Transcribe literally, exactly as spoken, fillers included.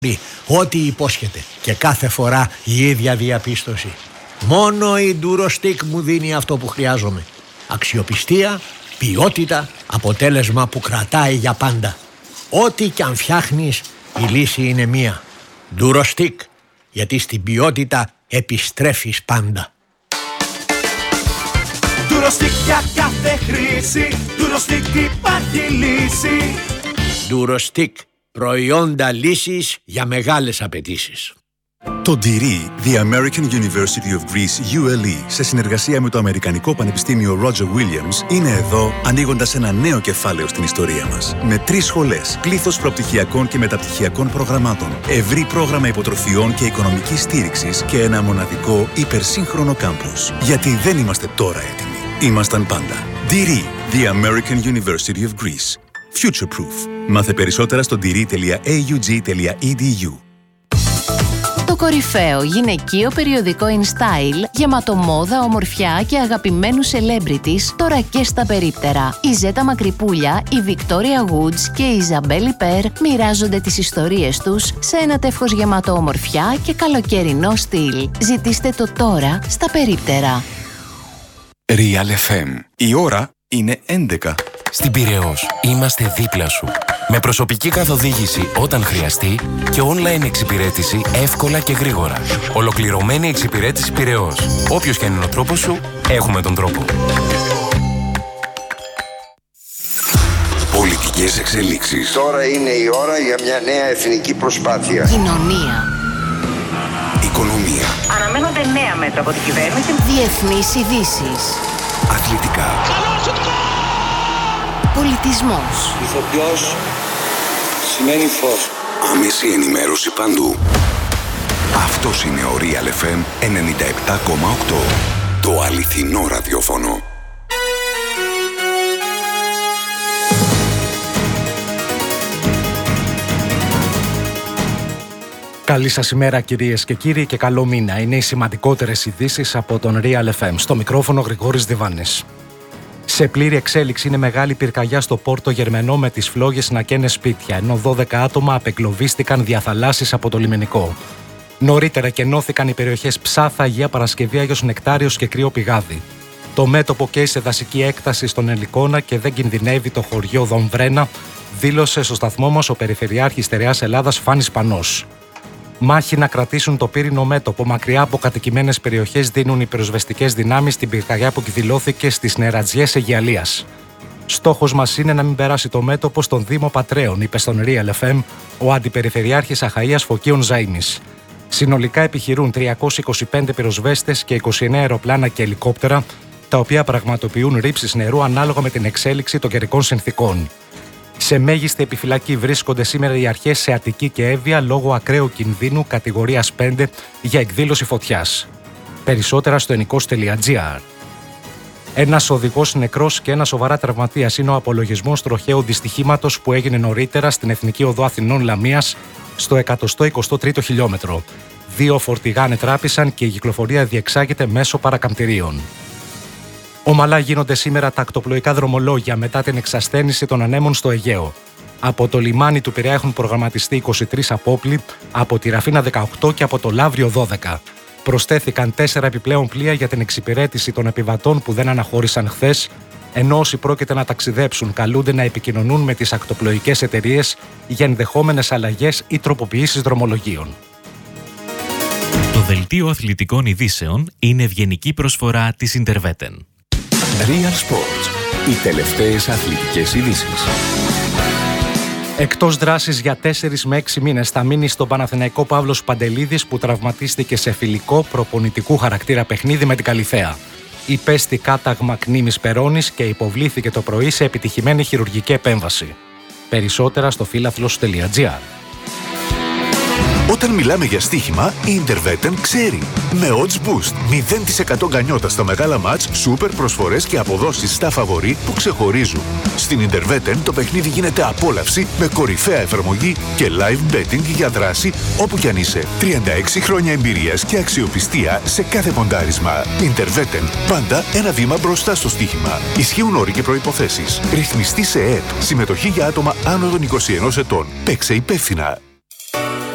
ό,τι υπόσχεται και κάθε φορά η ίδια διαπίστωση. Μόνο η Durostick μου δίνει αυτό που χρειάζομαι. Αξιοπιστία, ποιότητα, αποτέλεσμα που κρατάει για πάντα. Ό,τι κι αν φτιάχνεις, η λύση είναι μία. Durostick, γιατί στην ποιότητα επιστρέφεις πάντα. Durostick για κάθε χρήση, Durostick υπάρχει λύση. Durostick, προϊόντα λύσης για μεγάλες απαιτήσεις. Το ντυρί, The American University of Greece, γιου ελ ι, σε συνεργασία με το Αμερικανικό Πανεπιστήμιο Roger Williams, είναι εδώ ανοίγοντας ένα νέο κεφάλαιο στην ιστορία μας. Με τρεις σχολές, πλήθος προπτυχιακών και μεταπτυχιακών προγραμμάτων, ευρύ πρόγραμμα υποτροφιών και οικονομικής στήριξης και ένα μοναδικό υπερσύγχρονο κάμπους. Γιατί δεν είμαστε τώρα έτοιμοι. Ήμασταν πάντα. ντυρί, The American University of Greece. Future Proof. Μάθε περισσότερα στο ντυρί τελεία έι γιου τζι τελεία ι ντι γιου. Το κορυφαίο γυναικείο περιοδικό InStyle, γεμάτο μόδα, ομορφιά και αγαπημένους celebrities, τώρα και στα περίπτερα. Η Ζέτα Μακρυπούλια, η Victoria Woods και η Ιζαμπέλ Περ μοιράζονται τις ιστορίες τους σε ένα τεύχος γεμάτο ομορφιά και καλοκαιρινό στυλ. Ζητήστε το τώρα στα περίπτερα. Real εφ εμ. Η ώρα είναι έντεκα. Στην Πειραιώς είμαστε δίπλα σου. Με προσωπική καθοδήγηση όταν χρειαστεί και online εξυπηρέτηση εύκολα και γρήγορα. Ολοκληρωμένη εξυπηρέτηση Πειραιώς. Όποιος και αν είναι ο τρόπος σου, έχουμε τον τρόπο. Πολιτικές εξελίξεις. Τώρα είναι η ώρα για μια νέα εθνική προσπάθεια. Κοινωνία. Οικονομία. Αναμένονται νέα μέτρα από την κυβέρνηση. Διεθνείς ειδήσεις. Αθλητικά. Πολιτισμός. Ηθοποιός σημαίνει φως. Άμεση ενημέρωση παντού. Αυτός είναι ο Real εφ εμ ενενήντα επτά κόμμα οκτώ. Το αληθινό ραδιόφωνο. Καλή σας ημέρα κυρίες και κύριοι και καλό μήνα. Είναι οι σημαντικότερες ειδήσεις από τον Real εφ εμ. Στο μικρόφωνο Γρηγόρης Διβάνης. Σε πλήρη εξέλιξη είναι μεγάλη πυρκαγιά στο Πόρτο Γερμενό με τις φλόγες να καίνε σπίτια, ενώ δώδεκα άτομα απεγκλωβίστηκαν διαθαλάσσης από το λιμενικό. Νωρίτερα κενώθηκαν οι περιοχές Ψάθα, Αγία Παρασκευή, Άγιος Νεκτάριος και Κρύο Πηγάδι. Το μέτωπο καίει σε δασική έκταση στον Ελικόνα και δεν κινδυνεύει το χωριό Δομβρένα, δήλωσε στο σταθμό μας ο Περιφερειάρχης Στερεάς Ελλάδας Φάνης Πανός. Μάχη να κρατήσουν το πύρινο μέτωπο μακριά από κατοικημένες περιοχές δίνουν οι πυροσβεστικές δυνάμεις στην πυρκαγιά που εκδηλώθηκε στις νερατζιές Αιγιαλίας. Στόχος μας είναι να μην περάσει το μέτωπο στον Δήμο Πατρέων, είπε στον Real εφ εμ ο Αντιπεριφερειάρχης Αχαΐας Φωκίων Ζαΐμις. Συνολικά επιχειρούν τριακόσιοι είκοσι πέντε πυροσβέστες και είκοσι εννέα αεροπλάνα και ελικόπτερα, τα οποία πραγματοποιούν ρήψεις νερού ανάλογα με την εξέλιξη των καιρικών συνθηκών. Σε μέγιστη επιφυλακή βρίσκονται σήμερα οι αρχές σε Αττική και Εύβοια λόγω ακραίου κινδύνου κατηγορίας πέντε για εκδήλωση φωτιάς. Περισσότερα στο ενικός τελεία τζι άρ. Ένας οδηγός νεκρός και ένας σοβαρά τραυματίας είναι ο απολογισμός τροχαίου δυστυχήματος που έγινε νωρίτερα στην Εθνική Οδό Αθηνών Λαμίας στο εκατόν εικοστό τρίτο χιλιόμετρο. Δύο φορτηγά ανετράπησαν και η κυκλοφορία διεξάγεται μέσω παρακαμπτηρίων. Ομαλά γίνονται σήμερα τα ακτοπλοϊκά δρομολόγια μετά την εξασθένιση των ανέμων στο Αιγαίο. Από το λιμάνι του Πειραιά έχουν προγραμματιστεί είκοσι τρεις απόπλοι, από τη Ραφίνα δεκαοκτώ και από το Λαύριο δώδεκα. Προσθέθηκαν τέσσερα επιπλέον πλοία για την εξυπηρέτηση των επιβατών που δεν αναχώρησαν χθες, ενώ όσοι πρόκειται να ταξιδέψουν καλούνται να επικοινωνούν με τις ακτοπλοϊκές εταιρείες για ενδεχόμενες αλλαγές ή τροποποιήσεις δρομολογίων. Το δελτίο αθλητικών ειδήσεων είναι ευγενική προσφορά της Interveten. Real Sports. Οι τελευταίες αθλητικές ειδήσεις. Εκτός δράσης για τέσσερις με έξι μήνες θα μείνει στον Παναθηναϊκό Παύλος Παντελίδης που τραυματίστηκε σε φιλικό προπονητικού χαρακτήρα παιχνίδι με την Καλιθέα. Υπέστη κάταγμα κνήμης περώνης και υποβλήθηκε το πρωί σε επιτυχημένη χειρουργική επέμβαση. Περισσότερα στο φίλαθλος τελεία τζι άρ. Όταν μιλάμε για στοίχημα, η Interveten ξέρει. Με odds boost, μηδέν τοις εκατό γκανιότα στα μεγάλα μάτς, σούπερ προσφορές και αποδόσεις στα φαβορί που ξεχωρίζουν. Στην Interveten το παιχνίδι γίνεται απόλαυση με κορυφαία εφαρμογή και live betting για δράση όπου κι αν είσαι. τριάντα έξι χρόνια εμπειρίας και αξιοπιστία σε κάθε ποντάρισμα. Interveten, πάντα ένα βήμα μπροστά στο στοίχημα. Ισχύουν όροι και προϋποθέσεις. Ρυθμιστή σε ΕΕΠ. Συμμετοχή για άτομα άνω των είκοσι ενός ετών. Παίξε υπεύθυνα.